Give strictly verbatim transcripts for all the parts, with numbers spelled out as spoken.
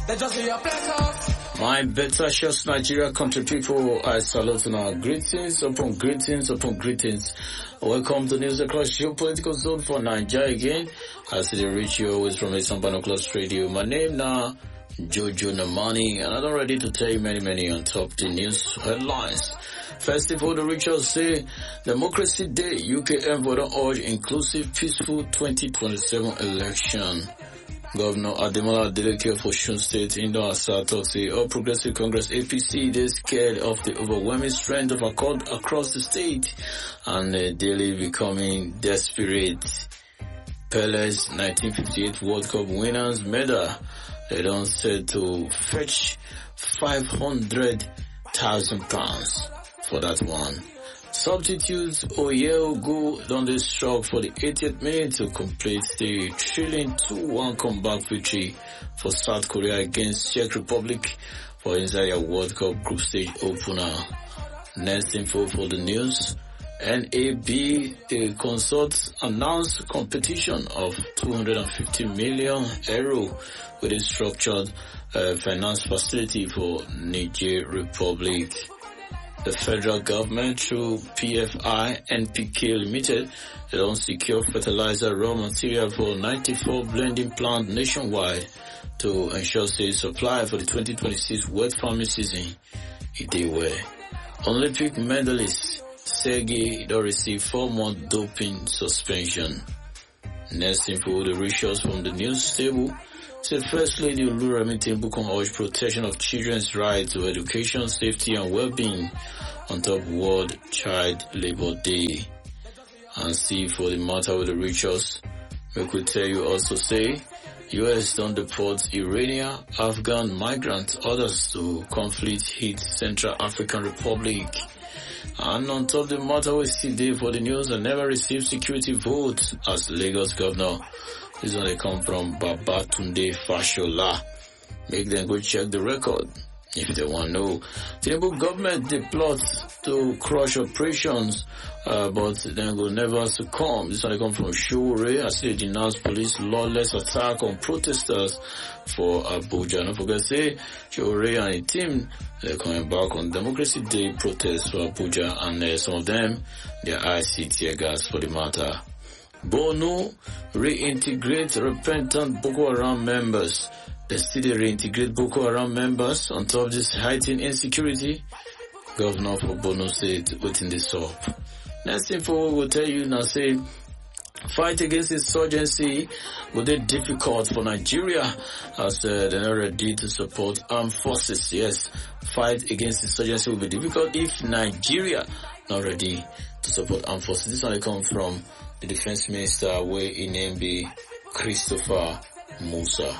They just say your bless My better shots, Nigeria country people, I salute now. Greetings upon greetings upon greetings. Welcome to news across geopolitical zone for Nigeria again. As they reach you always from a Sambano Plus Radio. My name now, Jojo Namani, and I'm ready to tell you many, many on top the news headlines. First of all, the rituals say Democracy Day, U K M voter urge inclusive, peaceful twenty twenty-seven election. Governor Ademola Adeleke of Osun State, Indo Asa, talks say All Progressive Congress A P C, they're scared of the overwhelming strength of accord across the state and uh, daily becoming desperate. Pele's nineteen fifty-eight World Cup winners medal, they don't said to fetch five hundred thousand pounds for that one. Substitutes Oyeogu done the stroke for the eightieth minute to complete the thrilling two one comeback victory for South Korea against Czech Republic for inside a World Cup group stage opener. Next info for the news. N A B, the consult announced competition of two hundred fifty million euro with a structured uh, finance facility for Niger Republic. The federal government through P F I N P K Limited, they don't secure fertilizer raw material for ninety-four blending plant nationwide to ensure safe supply for the twenty twenty-six wet farming season. It they were. Olympic medalist Sergei don't receive four-month doping suspension. Next info, the rituals from the news table. Say First Lady Oluremi Tinubu urge protection of children's right to education, safety and well-being on top World Child Labor Day. And see for the matter with the rituals, we could tell you also say U S don't deport Iranian, Afghan migrants, others to conflict-hit Central African Republic. And on top the matter we see there for the news and never received security votes as Lagos governor. This one they come from Babatunde Fashola. Make them go check the record if they want to know. Tinubu government they plot to crush operations, uh, but then will never succumb. This one they come from Showore as they denounce police lawless attack on protesters for Abuja. Don't forget say Showore and the team they're coming back on Democracy Day protests for Abuja, and uh, some of them they are I C tear gas for the matter. Bono reintegrate repentant Boko Haram members. They still reintegrate Boko Haram members on top of this heightened insecurity. Governor for Bono State waiting this up. Next info will tell you now say fight against insurgency will be difficult for Nigeria as uh, they're not ready to support armed forces. Yes, fight against insurgency will be difficult if Nigeria not ready to support armed forces. This one comes from the defense minister where in name be Christopher Musa.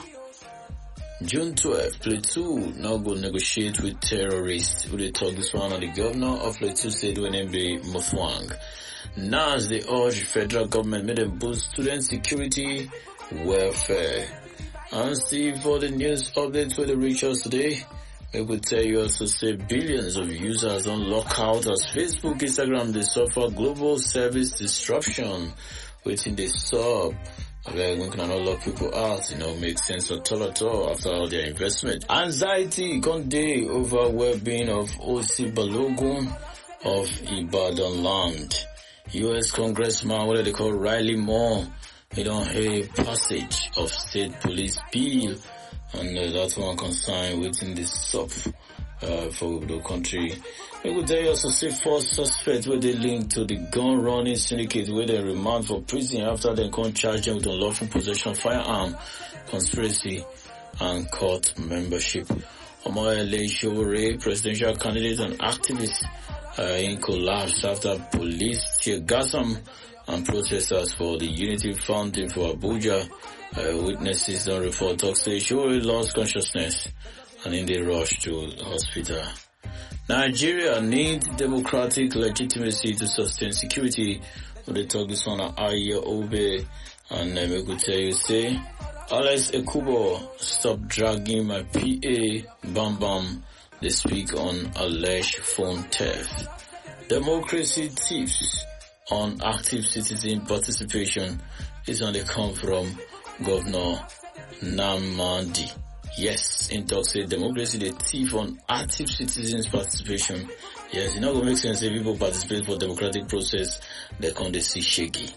June twelfth, Plateau now go negotiate with terrorists. Who they talk this one on the governor of Plateau State when name be Mufwang. Now as they urge federal government made them boost student security welfare. And see for the news updates for the reach us today. We could tell you also say billions of users on lockout as Facebook, Instagram, they suffer global service disruption. Waiting they sub. Okay, we cannot lock people out, you know, makes sense at all at all after all their investment. Anxiety gone day over well-being of O C Balogun of Ibadan land. U S Congressman, what do they call Riley Moore, he don't have passage of state police bill. And uh, that's one concern within the sub uh, for the country. We could tell you also say four suspects where they linked to the gun running syndicate where they remand for prison after they can't charge them with unlawful possession of firearm, conspiracy and court membership. Omoyele Showore, presidential candidate and activist, uh, in collapse after police tear gas him and protesters for the Unity Fountain for Abuja. Uh, witnesses don't report talk say Showore lost consciousness and in the rush to hospital. Nigeria needs democratic legitimacy to sustain security. When they talk this one at Aye Obe and uh, we could tell you say Alex Ekubo, stop dragging my P A, Bam Bam. They speak on alleged phone theft. Democracy tips on active citizen participation is on the come from Governor Namadi Yes, in talks say democracy, they thief on active citizens' participation. Yes, it's not going to make sense if people participate for democratic process, they come to see shaky.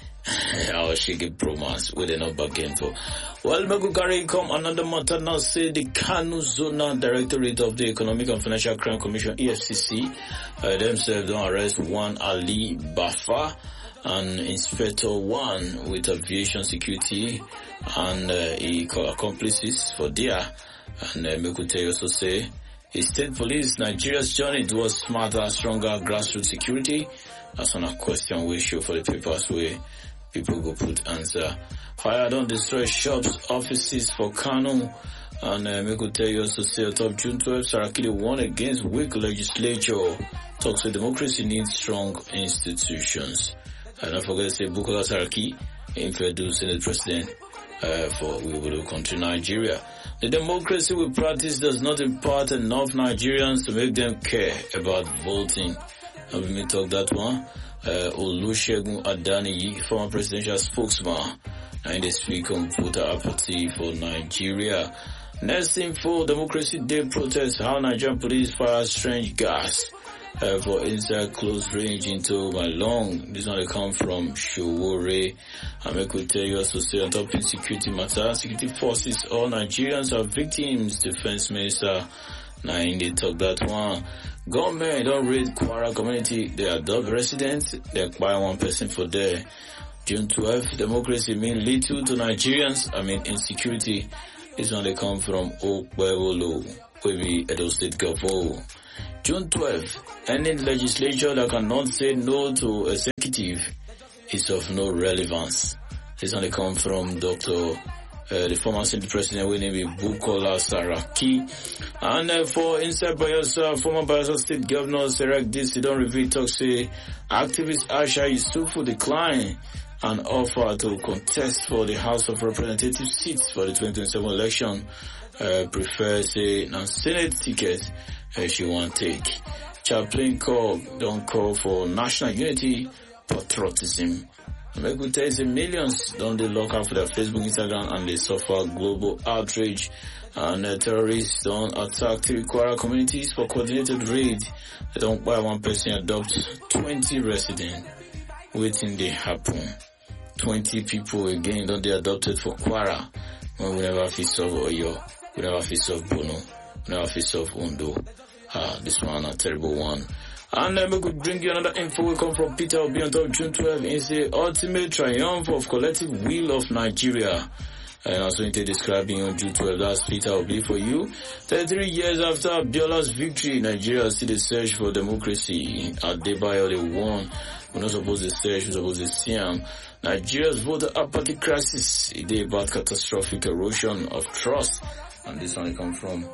Our shaky bromance, where they not bargain for. Well, Megu carry come another matter now say the Kanu Zonal Directorate of the Economic and Financial Crime Commission, E F C C, uh, themselves don't arrest one Ali Bafa, and Inspector One with aviation security and uh, he accomplices for there. And uh, Mekute also say, his state police, Nigeria's journey towards smarter, stronger grassroots security. That's on a question we show for the papers where people go put answer. Fire don't destroy shops, offices for Kanu. And uh, Mekute also say, on top June twelfth, Saraki won against weak legislature. Talks with democracy needs strong institutions. And don't forget to say Bukola Saraki, Infedu Senate President uh, for we will country Nigeria. The democracy we practice does not impart enough Nigerians to make them care about voting. And we may talk that one. Uh, Olusegun Adaniyi, former presidential spokesman, and they speak on voter apathy for Nigeria. Next info, Democracy Day protest, how Nigerian police fire strange gas Uh, for inside close range into my lung. This one they come from Showore. And I could tell you also say on top of security matter, security forces, all Nigerians are victims. Defense Minister, now they talk that one. Government don't raid Kwara community, they adopt residents, they acquire one person for there. June twelfth, democracy mean little to Nigerians, I mean insecurity. This one they come from Okwewolo, Kwebi, Edo State Gavo. June twelfth, any legislature that cannot say no to executive is of no relevance. This only come from Doctor Uh, the former Senate President will name Bukola Saraki. And uh, for inside Bayelsa, former Bayelsa State Governor Serek Disi don't reveal talk say activist Aisha Yusufu decline and offer to contest for the House of Representatives seats for the twenty twenty-seven election. Uh, prefer say now Senate ticket uh, she won't take. Chaplain call don't call for national unity, patriotism. Make we tell you millions don't they lock out for their Facebook, Instagram, and they suffer global outrage. And uh, terrorists don't attack the Kwara communities for coordinated raid. They don't buy one person adopt twenty residents. Waiting they happen. Twenty people again don't they adopted for Kwara. When we never feel solve Oyo, we never feel solve Bono, we never feel solve Undo. Ah, this one a terrible one. And then we could bring you another info. We come from Peter Obi on top June twelfth. It's the ultimate triumph of collective will of Nigeria. And also into describing on June twelfth, that's Peter Obi for you. thirty-three years after Abiola's victory, Nigeria still the search for democracy. Adebayo they won. We're not supposed to search, we're supposed to see them. Nigeria's voter apathy crisis. It is about catastrophic erosion of trust. And this one comes from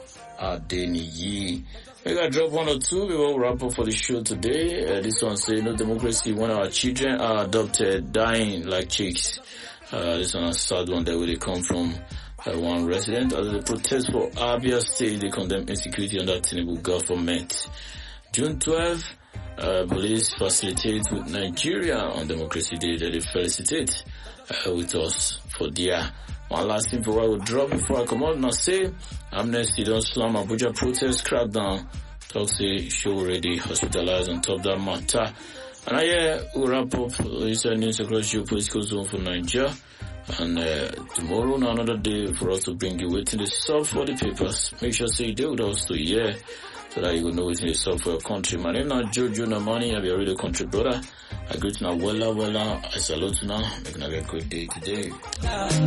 Adeniyi. We gotta drop one or two before we wrap up for the show today. Uh, this one say no democracy when our children are adopted, dying like chicks. Uh, this one a sad one that where they come from uh, one resident. As they protest for Abia State, they condemn insecurity under Tinubu government. June twelfth, uh, police facilitate with Nigeria on Democracy Day that they felicitate uh, with us for their one last thing for I will drop before I come out. Now say Amnesty don't slam Abuja protest crackdown. Talk say show already hospitalized on top that matter. And I yeah, we'll wrap up this news across geopolitical zone for Nigeria. And uh, tomorrow now another day for us to bring you waiting the sub for the papers. Make sure say you do with us to yeah, so that you will know what's in the sub for your country. My name is Jojo Namani. I'll be a really country brother. I greet you now, Wella Wella. I salute you now. Make a great day today.